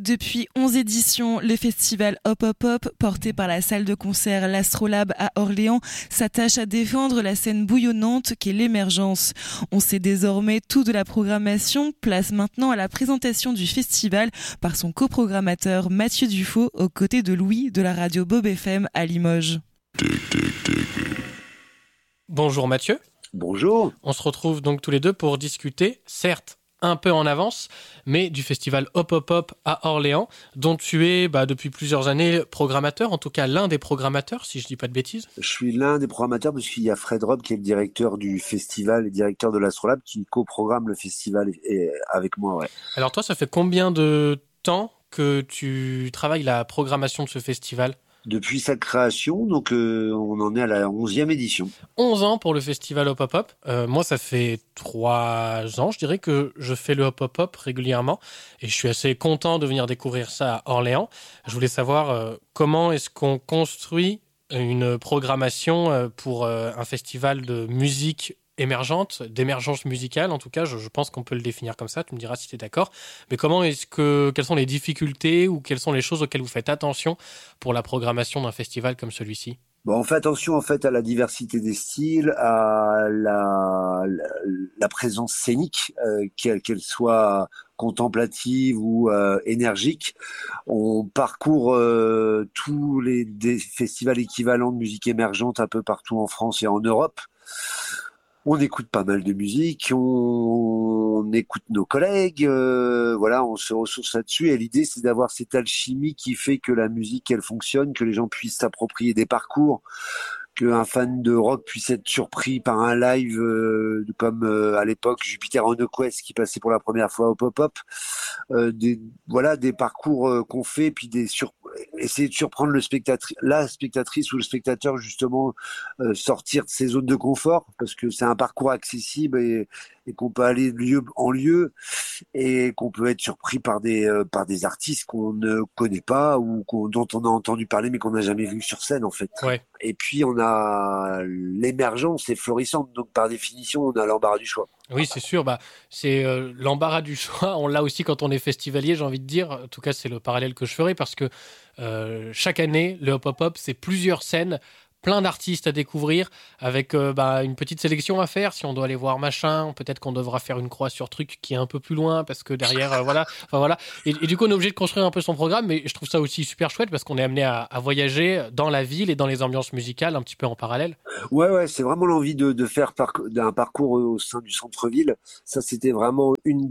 Depuis 11 éditions, le festival Hop Hop Hop, porté par la salle de concert L'Astrolabe à Orléans, s'attache à défendre la scène bouillonnante qu'est l'émergence. On sait désormais tout de la programmation, place maintenant à la présentation du festival par son coprogrammateur Mathieu Dufaux, aux côtés de Louis de la radio Bob FM à Limoges. Bonjour Mathieu. Bonjour. On se retrouve donc tous les deux pour discuter, certes un peu en avance, mais du festival Hop Hop Hop à Orléans, dont tu es depuis plusieurs années programmateur, en tout cas l'un des programmateurs, si je dis pas de bêtises. Je suis l'un des programmateurs parce qu'il y a Fred Rob qui est le directeur du festival et directeur de l'Astrolabe qui coprogramme le festival avec moi. Ouais. Alors toi, ça fait combien de temps que tu travailles la programmation de ce festival ? Depuis sa création, donc on en est à la 11e édition. 11 ans pour le festival Hop Hop Hop. Moi, ça fait 3 ans, je dirais, que je fais le Hop Hop Hop régulièrement. Et je suis assez content de venir découvrir ça à Orléans. Je voulais savoir comment est-ce qu'on construit une programmation pour un festival de musique émergente, d'émergence musicale, en tout cas, je pense qu'on peut le définir comme ça, tu me diras si tu es d'accord. Mais quelles sont les difficultés ou quelles sont les choses auxquelles vous faites attention pour la programmation d'un festival comme celui-ci ? Bon, on fait attention à la diversité des styles, à la présence scénique, qu'elle soit contemplative ou énergique. On parcourt tous des festivals équivalents de musique émergente un peu partout en France et en Europe. On écoute pas mal de musique, on écoute nos collègues, on se ressource là-dessus. Et l'idée, c'est d'avoir cette alchimie qui fait que la musique, elle fonctionne, que les gens puissent s'approprier des parcours, qu'un fan de rock puisse être surpris par un live comme à l'époque Jupiter on a Quest qui passait pour la première fois au pop-up. Des parcours qu'on fait, puis essayer de surprendre la spectatrice ou le spectateur, justement, sortir de ses zones de confort, parce que c'est un parcours accessible et qu'on peut aller de lieu en lieu et qu'on peut être surpris par des artistes qu'on ne connaît pas ou dont on a entendu parler mais qu'on n'a jamais vu sur scène, en fait. Ouais. Et puis on a l'émergence est florissante, donc par définition on a l'embarras du choix. Oui, c'est sûr. C'est l'embarras du choix. On l'a aussi quand on est festivalier, j'ai envie de dire. En tout cas, c'est le parallèle que je ferai parce que chaque année, le Hop Hop Hop, c'est plusieurs scènes, plein d'artistes à découvrir, avec une petite sélection à faire. Si on doit aller voir machin, peut-être qu'on devra faire une croix sur truc qui est un peu plus loin parce que derrière, voilà. Et du coup, on est obligé de construire un peu son programme, mais je trouve ça aussi super chouette parce qu'on est amené à voyager dans la ville et dans les ambiances musicales un petit peu en parallèle. Ouais, c'est vraiment l'envie de faire d'un parcours au sein du centre-ville. Ça, c'était vraiment une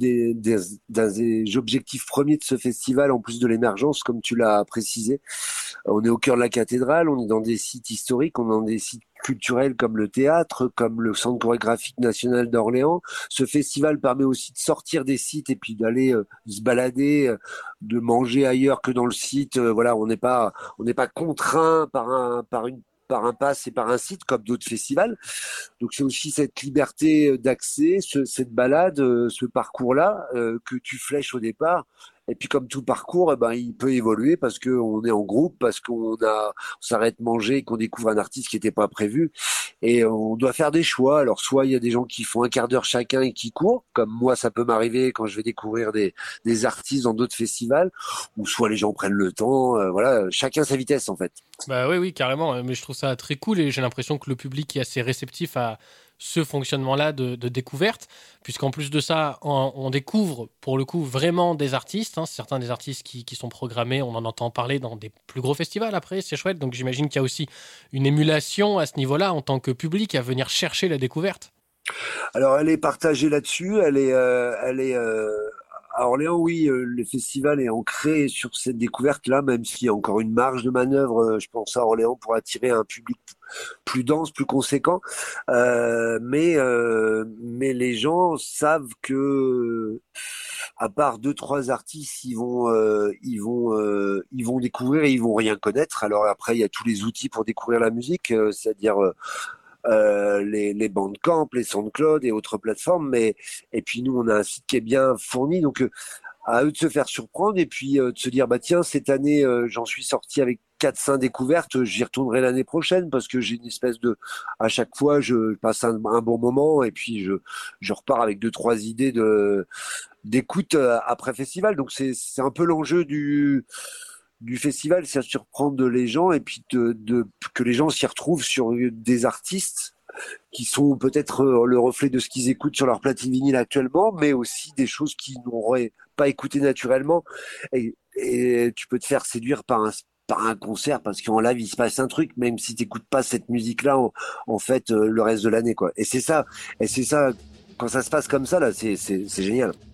des objectifs premiers de ce festival, en plus de l'émergence, comme tu l'as précisé. On est au cœur de la cathédrale, on est dans des sites historiques, on est dans des sites culturels comme le théâtre, comme le Centre chorégraphique national d'Orléans. Ce festival permet aussi de sortir des sites et puis d'aller se balader, de manger ailleurs que dans le site. On n'est pas contraint par un pass et par un site comme d'autres festivals. Donc c'est aussi cette liberté d'accès, cette balade, ce parcours-là que tu flèches au départ. Et puis comme tout parcours, il peut évoluer parce qu'on est en groupe, parce on s'arrête manger, qu'on découvre un artiste qui n'était pas prévu. Et on doit faire des choix. Alors soit il y a des gens qui font un quart d'heure chacun et qui courent, comme moi ça peut m'arriver quand je vais découvrir des artistes dans d'autres festivals, ou soit les gens prennent le temps. Chacun sa vitesse en fait. Oui, carrément. Mais je trouve ça très cool et j'ai l'impression que le public est assez réceptif à ce fonctionnement-là de découverte, puisqu'en plus de ça, on découvre pour le coup vraiment des artistes, certains des artistes qui sont programmés, on en entend parler dans des plus gros festivals après, c'est chouette, donc j'imagine qu'il y a aussi une émulation à ce niveau-là en tant que public à venir chercher la découverte. Alors elle est partagée là-dessus, elle est à Orléans, oui, le festival est ancré sur cette découverte-là, même s'il y a encore une marge de manœuvre, je pense, à Orléans pour attirer un public plus dense, plus conséquent. Mais les gens savent que, à part 2-3 artistes, ils vont découvrir et ils vont rien connaître. Alors après, il y a tous les outils pour découvrir la musique, c'est-à-dire les Bandcamp, les SoundCloud et autres plateformes. Et puis nous, on a un site qui est bien fourni. Donc à eux de se faire surprendre et puis de se dire bah tiens cette année j'en suis sorti avec 4-5 découvertes, j'y retournerai l'année prochaine parce que j'ai une espèce de à chaque fois je passe un bon moment et puis je repars avec 2-3 idées d'écoute après festival. Donc c'est un peu l'enjeu du festival, c'est de surprendre les gens et puis que les gens s'y retrouvent sur des artistes qui sont peut-être le reflet de ce qu'ils écoutent sur leur platine vinyle actuellement, mais aussi des choses qu'ils n'auraient pas écoutées naturellement. Et tu peux te faire séduire par un concert parce qu'en live il se passe un truc, même si t'écoutes pas cette musique-là en fait le reste de l'année, quoi. Et c'est ça quand ça se passe comme ça là, c'est génial.